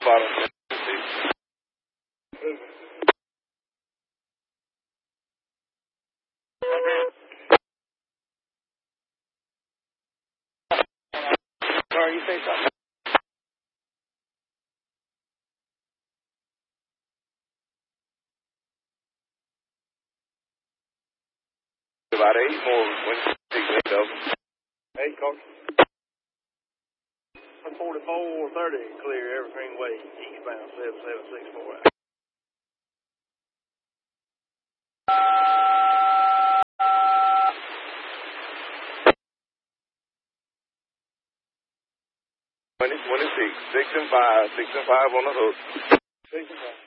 Bottom. Sorry, you say something? About 8 more when you take that double. 8, Coach. 144.30, clear Evergreen Way, eastbound 7764. When it's 6 and 5 on the hook. 6 and 5.